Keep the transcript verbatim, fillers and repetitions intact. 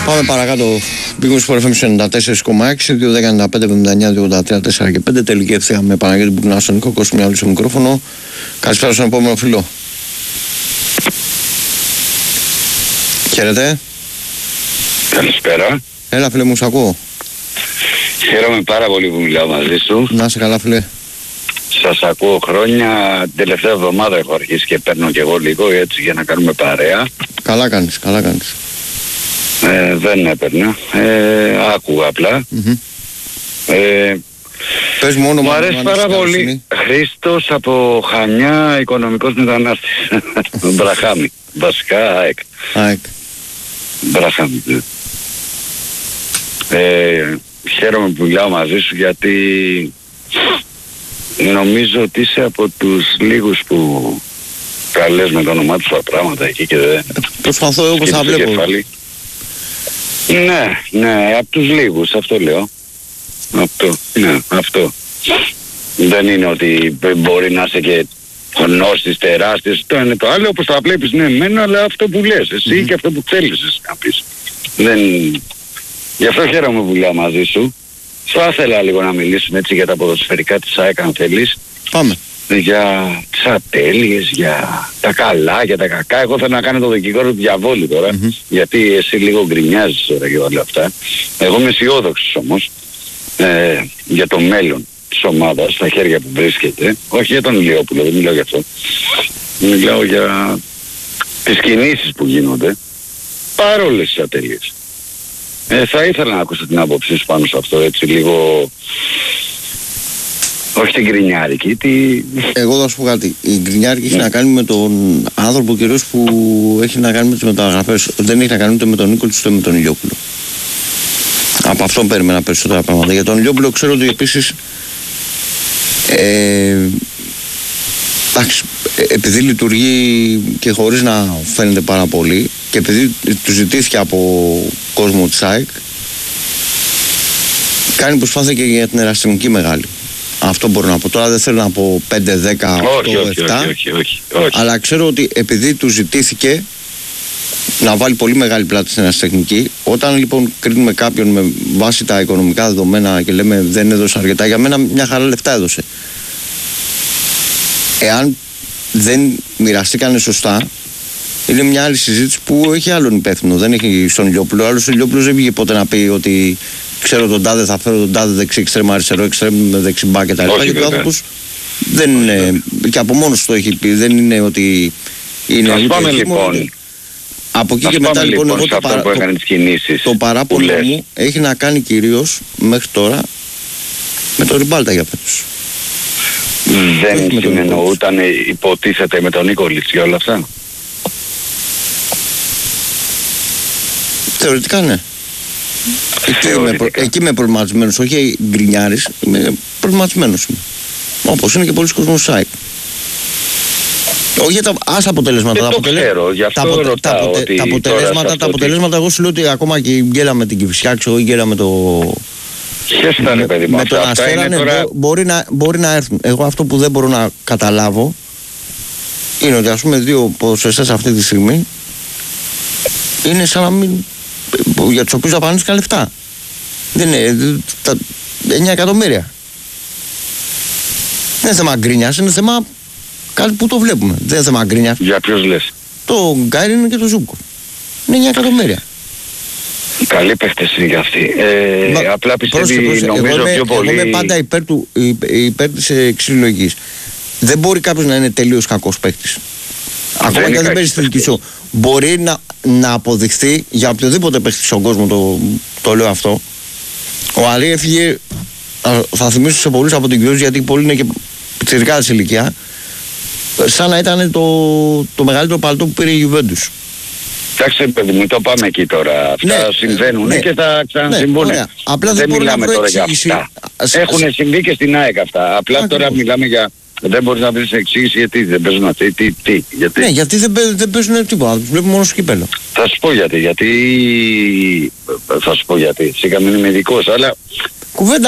Πάμε παρακάτω. Πήγαμε στο εφ εμ ενενήντα τέσσερα κόμμα έξι, δύο δέκα ενενήντα πέντε εβδομήντα εννιά, δύο ογδόντα τρία, τέσσερα και πέντε. Τελική ευθεία με Παναγιώτη Μπουκνά στον Νίκο Κοσμιάλη στο μικρόφωνο. Καλησπέρα στον επόμενο φίλο. Χαίρετε. Καλησπέρα. Έλα φίλε μου, σ' ακούω. Χαίρομαι πάρα πολύ που μιλάω μαζί σου. Να είσαι καλά φίλε. Σας ακούω χρόνια. Την τελευταία εβδομάδα έχω αρχίσει και παίρνω και εγώ λίγο έτσι για να κάνουμε παρέα. Καλά κάνεις, καλά κάνεις. Ε, δεν έπαιρνα. Ε, άκουγα απλά. Mm-hmm. Ε, Πες μου όνομα. μου αρέσει πάρα πολύ. Χρήστος από Χανιά, οικονομικός μετανάστης. Μπραχάμι. Βασικά ΑΕΚ. ΑΕΚ. Μπραχάμι. Ε, χαίρομαι που μιλάω μαζί σου γιατί νομίζω ότι είσαι από τους λίγους που καλές με το όνομά τους τα πράγματα εκεί και δεν... Προσπαθώ εγώ όπως θα βλέπω. Κεφάλι. Ναι, ναι, από τους λίγους, αυτό λέω. Αυτό, ναι, αυτό. Δεν είναι ότι μπορεί να είσαι και γνώστης τεράστιες, το είναι το άλλο, όπως τα βλέπεις, ναι, εμένα, αλλά αυτό που λες, εσύ mm-hmm. και αυτό που θέλεις εσύ να πεις. Δεν... Γι' αυτό χαίρομαι που λέω μαζί σου. Θα ήθελα λίγο να μιλήσουμε έτσι για τα ποδοσφαιρικά της ΑΕΚ αν θέλεις. Πάμε. Για τις ατέλειες, για τα καλά, για τα κακά. Εγώ θέλω να κάνω το δικηγόρο του διαβόλου τώρα, mm-hmm. γιατί εσύ λίγο γκρινιάζεις τώρα για όλα αυτά. Εγώ είμαι αισιόδοξος όμως ε, για το μέλλον της ομάδας, στα χέρια που βρίσκεται. Όχι για τον Ηλιόπουλο, δεν μιλάω για αυτό. Μιλάω για τις κινήσεις που γίνονται παρόλες τις ατέλειες. Ε, θα ήθελα να ακούσω την άποψή σου πάνω σε αυτό, έτσι λίγο... Όχι την γκρινιάρικη, τι... Εγώ θα σου πω κάτι. Η γκρινιάρικη έχει να κάνει με τον άνθρωπο κυρίως που έχει να κάνει με τις μεταγραφές. Δεν έχει να κάνει ούτε με τον Νίκο ούτε με τον Ηλιόπουλο. Από αυτόν περίμενα περισσότερα πράγματα. Για τον Ηλιόπουλο ξέρω ότι επίσης ε, εντάξει, επειδή λειτουργεί και χωρίς να φαίνεται πάρα πολύ και επειδή του ζητήθηκε από κόσμο της ΑΕΚ, κάνει προσπάθεια και για την ερασιτεχνική μεγάλη. Αυτό μπορώ να πω. Τώρα δεν θέλω να πω πέντε, δέκα, οκτώ, επτά. Όχι, όχι, όχι, όχι. Αλλά ξέρω ότι επειδή του ζητήθηκε να βάλει πολύ μεγάλη πλάτη στην ερασιτεχνική, όταν λοιπόν κρίνουμε κάποιον με βάση τα οικονομικά δεδομένα και λέμε δεν έδωσε αρκετά, για μένα μια χαρά λεφτά έδωσε. Εάν δεν μοιραστήκανε σωστά, είναι μια άλλη συζήτηση που έχει άλλον υπεύθυνο. Δεν έχει στον Ηλιόπουλο. Άλλος ο Ηλιόπουλος δεν βγήκε ποτέ να πει ότι ξέρω τον τάδε, θα φέρω τον τάδε δεξί εξτρέμ, αριστερό εξτρέμ, δεξιμπά κτλ. Γιατί ο άνθρωπος δεν είναι. Και από μόνος του το έχει πει. Δεν είναι ότι είναι. Ας πάμε λοιπόν. Από εκεί και μετά λοιπόν, λοιπόν εγώ το, παρά, το, το παράπονο μου έχει να κάνει κυρίως μέχρι τώρα με το Ριμπάλτα για φέτος. Δεν συνεννοούταν, υποτίθεται, με τον Νίκολιτς για όλα αυτά. Θεωρητικά ναι. Εκεί είμαι, προ... εκεί είμαι προβληματισμένος, όχι γκρινιάρης, είμαι προβληματισμένος. Όπως είναι και πολλοί κόσμος site. Όχι για τα άσα αποτελέσματα. Δεν τα, το αποτελε... ξέρω, γι' αυτό τα, αποτε... τα, αποτε... τα αποτελέσματα, τα αποτελέσματα εγώ σου λέω ότι ακόμα και η γκέλα με την Κηφισιά, ξέρω, η γκέλα με το... Ποιες ήταν, παιδί μου, με τον Αστέρα, ναι, τώρα... μπορεί, να, μπορεί να έρθουν. Εγώ αυτό που δεν μπορώ να καταλάβω είναι ότι ας πούμε δύο ποδοσφαιριστές αυτή τη στιγμή είναι σαν να μην... για τους οποίους δαπανήθηκαν λεφτά. Δεν είναι τα εννιά εκατομμύρια. Δεν είναι θέμα γκρίνιας, είναι θέμα κάτι που το βλέπουμε. Δεν είναι θέμα γκρίνιας. Για ποιους λες? Το Γκάιριν και το Ζούκο. Είναι εννιά εκατομμύρια. Καλή παίχτες είναι για αυτοί. Ε, Μα, απλά πιστεύει, πρόσεχε, νομίζω εγώ είμαι, πιο πολύ... Εγώ είμαι πάντα υπέρ, του, υπέρ της εξής λογικής. Δεν μπορεί κάποιος να είναι τελείως κακός παίχτης. Ακόμα και αν δεν παίζει στη δική σου. Μπορεί να, να αποδειχθεί για οποιοδήποτε παίχτη στον κόσμο, το, το λέω αυτό. Ο Αλή έφυγε, θα θυμίσω σε πολλούς από την Κιόζη, γιατί πολλοί είναι και πιτσιρικά της ηλικία, σαν να ήταν το, το μεγαλύτερο παλτό που πήρε η Γιουβέντους. Εντάξει, παιδί μου, το πάμε εκεί τώρα. Αυτά ναι, συμβαίνουν ναι, και θα ξανασυμβούν. Ναι, απλά δεν, δεν μιλάμε τώρα για αυτά. Έχουν συμβεί και στην ΑΕΚ αυτά. Απλά Ακριβώς. Τώρα μιλάμε για... Δεν μπορείς να βρεις εξήγηση γιατί δεν παίζουν αυτοί, τι, τι, γιατί. Ναι, γιατί δεν, δεν παίζουν τίποτα, τους βλέπουμε μόνο στο κύπελλο. Θα σου πω γιατί, γιατί... Θα σου πω γιατί, σίγουρα μην είμαι ειδικός, αλλά... Κουβέντα